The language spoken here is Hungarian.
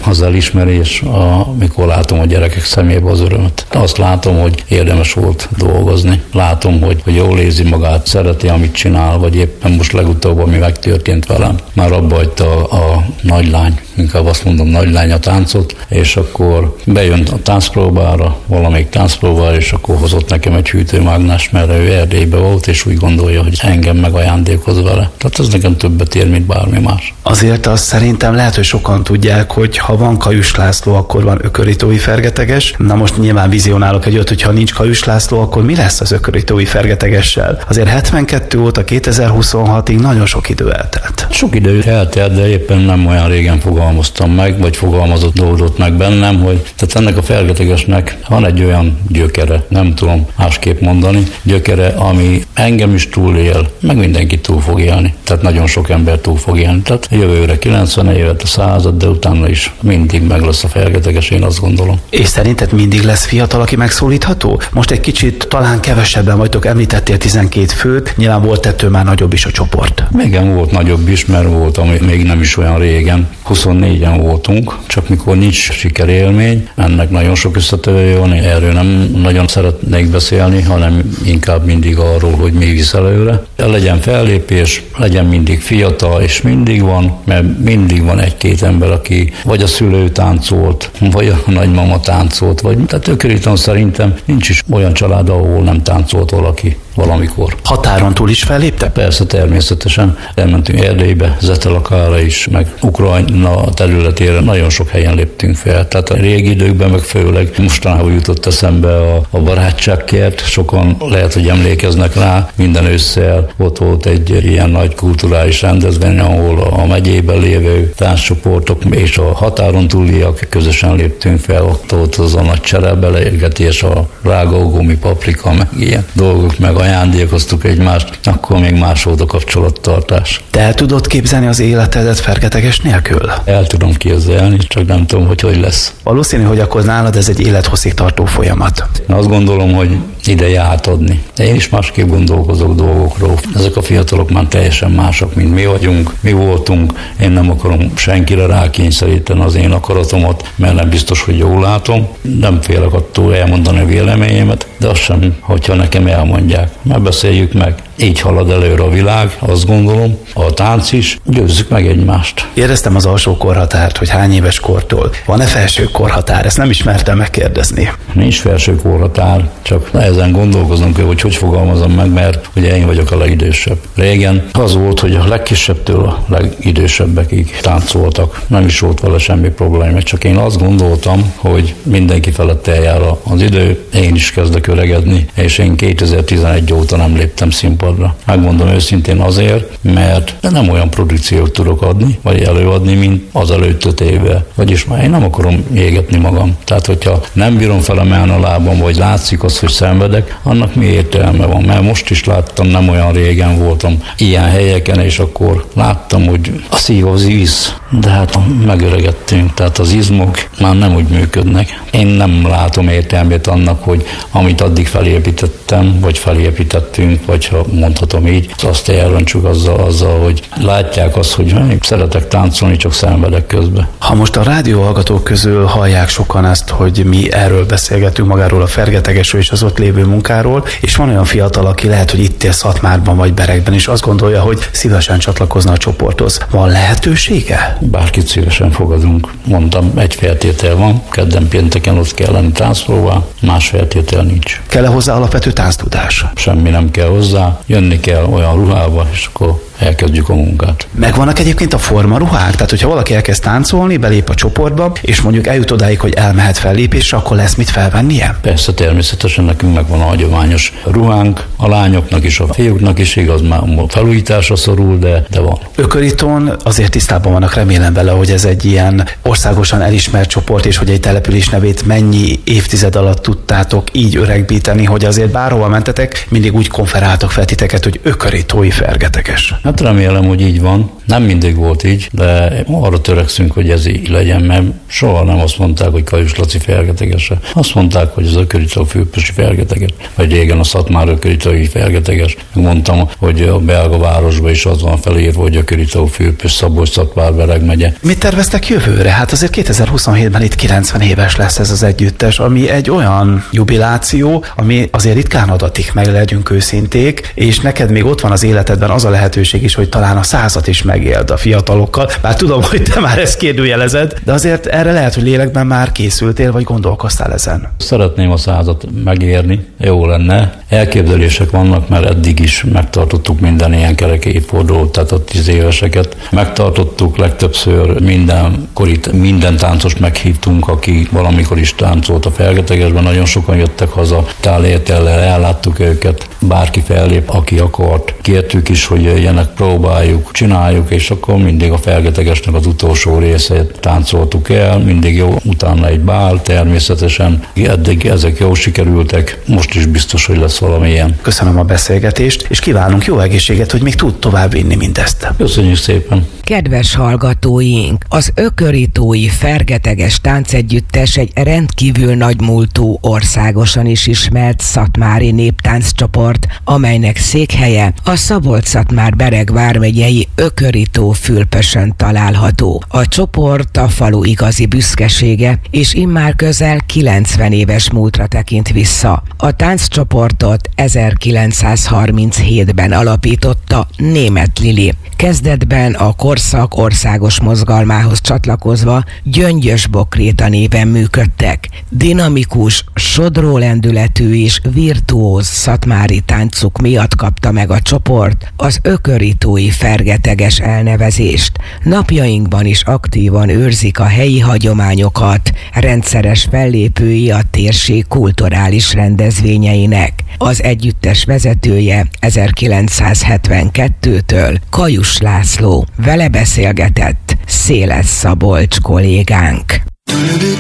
az elismerés, amikor látom a gyerekek szemébe az örömet. Azt látom, hogy érdemes volt dolgozni. Látom, hogy jól érzi magát, szereti, amit csinál, vagy éppen most legutóbb, ami megtörtént velem. Már abba hagyta a nagylány, inkább azt mondom nagylány a táncot, és akkor bejön a táncpróbára, valamelyik táncpróbára, és akkor hozott nekem egy hűtőmágnást, mert ő Erdélyben volt, és úgy gondolja, hogy engem megajándékoz vele. Tehát ez nekem többet ér, mint bármi más. Azért azt szerintem lehet, hogy sokan tudják, hogy ha van Kajus László, akkor van Ökörítói Fergeteges. Na most nyilván vizionálok egy olyat, hogy ha nincs Kajus László, akkor mi lesz az Ökörítói Fergetegessel? Azért 72 óta 2026-ig nagyon sok idő eltelt. Sok idő eltelt, de éppen nem olyan régen fogalmaztam meg, vagy fogalmazott meg bennem, hogy tehát ennek a Fergetegesnek van egy olyan gyökere, nem tudom másképp mondani, gyökere, ami engem is túlél, meg mindenki túl fog élni. Tehát nagyon sok ember túl fog élni. Tehát jövőre 90 évet a 100, de utána is mindig meg lesz a Fergeteges, én azt gondolom. És szerinted mindig lesz fiatal, aki megszólítható? Most egy kicsit talán kevesebben vagytok, említettél 12 főt, nyilván volt ettől már nagyobb is a csoport. Igen, volt nagyobb is, mert volt, ami még nem is olyan régen. 24-en voltunk, csak mikor nincs sikerélmény, ennek nagyon sok összetevője van, erről nem nagyon szeretnék beszélni, hanem inkább mindig arról, hogy mi visz előre. Legyen fellépés, legyen mindig fiatal, és mindig van, mert mindig van egy-két ember, aki vagy a szülő táncolt, vagy a nagymama táncolt, vagy tehát Ököríton szerintem nincs is olyan család, ahol nem táncolt valaki valamikor. Határon túl is felléptek? Persze, természetesen. Elmentünk Erdélybe, Zetelakára is, meg Ukrajna területére, nagyon sok helyen léptünk fel. Tehát a régi időkben, meg főleg mostanában jutott eszembe a barátságkert. Sokan lehet, hogy emlékeznek rá, minden ősszel ott volt egy ilyen nagy kulturális rendezvény, ahol a megyében lévő tánccsoportok és a határon túliak közösen léptünk fel. Ott volt az a nagy cserebelegetés, a rágaugómi paprika, meg ilyen dolgok, meg ajándékoztuk egymást, akkor még más volt a kapcsolattartás. Te el tudod képzelni az életedet Fergeteges nélkül? El tudom képzelni, csak nem tudom, hogy lesz. Valószínű, hogy akkor nálad ez egy élethosszig tartó folyamat. Én azt gondolom, hogy ideje átadni. De én is másképp gondolkozok dolgokról. Ezek a fiatalok már teljesen mások, mint mi vagyunk, mi voltunk. Én nem akarom senkire rákényszeríteni az én akaratomat, mert nem biztos, hogy jól látom. Nem félek attól elmondani a véleményemet, de azt sem, hogyha nekem elmondják. Megbeszéljük meg. Így halad előre a világ, azt gondolom, a tánc is, győzzük meg egymást. Éreztem az alsó korhatárt, hogy hány éves kortól. Van-e felső korhatár? Ezt nem ismertem megkérdezni. Nincs felső korhatár, csak nehezen gondolkozom, hogy fogalmazom meg, mert ugye én vagyok a legidősebb. Régen az volt, hogy a legkisebbtől a legidősebbekig táncoltak. Nem is volt vele semmi probléma, csak én azt gondoltam, hogy mindenki felett eljár az idő, én is kezdek öregedni, és én 2011 óta nem léptem színpadra. Megmondom őszintén azért, mert nem olyan produkciót tudok adni, vagy előadni, mint az előtt 5 évvel. Vagyis már én nem akarom égetni magam. Tehát, hogyha nem bírom felemelni a lábam, vagy látszik az, hogy szenvedek, annak mi értelme van? Mert most is láttam, nem olyan régen voltam ilyen helyeken, és akkor láttam, hogy a szív az visz, de hát megöregettünk, tehát az izmok már nem úgy működnek. Én nem látom értelmét annak, hogy amit addig felépítettem, vagy felépítettünk, vagy ha mondhatom így, azt elrontsuk azzal, hogy látják azt, hogy szeretek táncolni, csak szenvedek közben. Ha most a rádióhallgatók közül hallják sokan ezt, hogy mi erről beszélgetünk, magáról a Fergetegesről és az ott lévő munkáról, és van olyan fiatal, aki lehet, hogy itt él Szatmárban vagy Beregben, és azt gondolja, hogy szívesen csatlakozna a csoporthoz. Van lehetősége? Bárkit szívesen fogadunk. Mondtam, egy feltétel van, kedden pénteken ott kell lenni táncpróbán, más feltétel nincs. Kell-e hozzá alapvető tánctudás? Semmi nem kell hozzá, jönni kell olyan ruhába, és akkor elkezdjük a munkát. Megvannak egyébként a formaruhák? Tehát, hogyha valaki elkezd táncolni, belép a csoportba, és mondjuk eljut odáig, hogy elmehet fellépésre, akkor lesz mit felvennie? Persze, természetesen nekünk megvan a hagyományos ruhánk, a lányoknak is, a fiúknak is, igaz, már felújításra szorul, de van. Ököríton azért tisztában vannak, remélem vele, hogy ez egy ilyen országosan elismert csoport, és hogy egy település nevét mennyi évtized alatt tudtátok így öregbíteni, hogy azért bárhova mentetek, mindig úgy konferáltak fel titeket, hogy Ökörítói Fergeteges. Hát remélem, hogy így van. Nem mindig volt így, de arra törekszünk, hogy ez így legyen, mert soha nem azt mondták, hogy Kajus Laci fergetegese. Azt mondták, hogy az Ökörító fülöpösi fergeteges, vagy régen a Szatmár Ökörítói fergeteges. Mondtam, hogy a belga városban is az van felírva, hogy Ökörító fülöpös, Szabolcs-Szatmár-Bereg megye. Mit terveztek jövőre? Hát azért 2027-ben itt 90 éves lesz ez az együttes, ami egy olyan jubiláció, ami azért ritkán adatik meg, legyünk őszinték, és neked még ott van az életedben az a lehetőség is, hogy talán a 100-at is megéld a fiatalokkal. Bár tudom, hogy te már ezt kérdőjelezed, de azért erre lehet, hogy lélekben már készültél, vagy gondolkoztál ezen. Szeretném a 100-at megérni, jó lenne. Elképzelések vannak, mert eddig is megtartottuk minden ilyen kerek évfordulót, tehát a 10 éveseket. Megtartottuk legtöbbször minden táncost meghívtunk, aki valamikor is táncolt a fergetegesben. Nagyon sokan jöttek haza, tálértellel elláttuk őket. Bárki fellép, aki akart. Kértük is, hogy jöjjenek, próbáljuk, csináljuk, és akkor mindig a fergetegesnek az utolsó részét táncoltuk el, mindig jó, utána egy bál, természetesen eddig ezek jól sikerültek, most is biztos, hogy lesz valami ilyen. Köszönöm a beszélgetést, és kívánunk jó egészséget, hogy még tud tovább vinni mindezt. Köszönjük szépen! Kedves hallgatóink, az Ökörítói Fergeteges Táncegyüttes egy rendkívül nagymúltú, országosan is ismert szatmári néptánccsoport, amelynek székhelye a Szabolcs-Szatmár-Bereg vármegyei Ökörító-Fülöpösön található. A csoport a falu igazi büszkesége, és immár közel 90 éves múltra tekint vissza. A tánccsoportot 1937-ben alapította Németh Lili. Kezdetben a korszak országos mozgalmához csatlakozva Gyöngyös Bokréta néven működtek. Dinamikus, sodró lendületű és virtuóz szatmári táncuk miatt kapta meg a csoport az Ökörítói Fergeteges elnevezést. Napjainkban is aktívan őrzik a helyi hagyományokat, rendszeres fellépői a térség kulturális rendezvényeinek. Az együttes vezetője 1972-től Kajus László. Vele beszélgetett Széles Szabolcs kollégánk.